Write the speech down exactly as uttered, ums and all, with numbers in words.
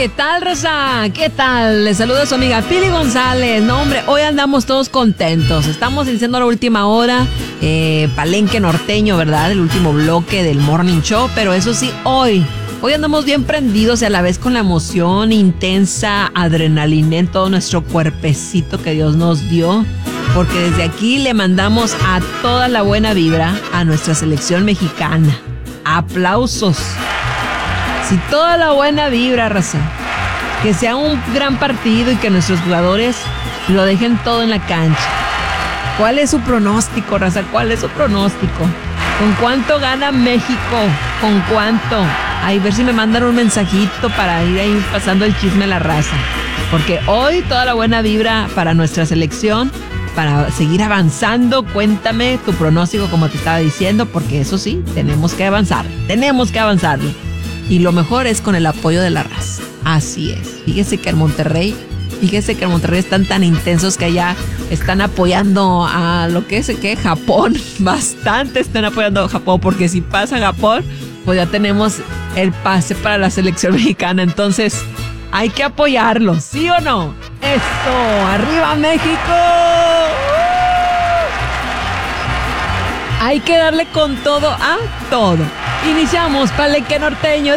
¿Qué tal, raza? ¿Qué tal? Les saluda su amiga Pili González. No, hombre, hoy andamos todos contentos. Estamos iniciando la última hora, eh, Palenque Norteño, ¿verdad? El último bloque del Morning Show. Pero eso sí, hoy, hoy andamos bien prendidos y a la vez con la emoción intensa, adrenalina en todo nuestro cuerpecito que Dios nos dio. Porque desde aquí le mandamos a toda la buena vibra a nuestra selección mexicana. Aplausos. Si toda la buena vibra, raza. Que sea un gran partido y que nuestros jugadores lo dejen todo en la cancha. ¿Cuál es su pronóstico, raza? ¿Cuál es su pronóstico? ¿Con cuánto gana México? ¿Con cuánto? Ay, ver si me mandan un mensajito para ir ahí pasando el chisme a la raza. Porque hoy toda la buena vibra para nuestra selección, para seguir avanzando. Cuéntame tu pronóstico, como te estaba diciendo, porque eso sí, tenemos que avanzar. Tenemos que avanzar. Y lo mejor es con el apoyo de la raza. Así es. Fíjese que en Monterrey, fíjese que en Monterrey están tan intensos que allá están apoyando a lo que es que Japón. Bastante están apoyando a Japón, porque si pasa Japón, pues ya tenemos el pase para la selección mexicana. Entonces, hay que apoyarlos, ¿sí o no? ¡Eso! ¡Arriba México! Hay que darle con todo a todo. Iniciamos Palenque Norteño.